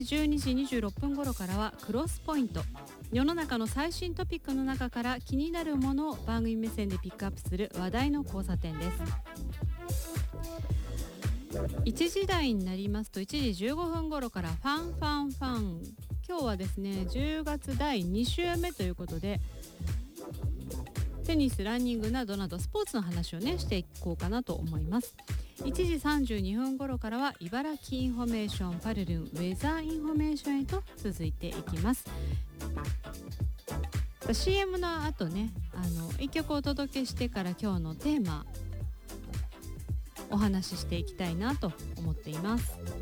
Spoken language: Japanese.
12時26分頃からはクロスポイント。世の中の最新トピックの中から気になるものを番組目線でピックアップする話題の交差点です。1時台になりますと1時15分頃からファンファンファン。今日はですね10月第2週目ということで、テニス、ランニングなどなどスポーツの話をねしていこうかなと思います。1時32分頃からは茨城インフォメーション、パルルンウェザーインフォメーションへと続いていきます。CM の後ね1曲お届けしてから今日のテーマお話ししていきたいなと思っています。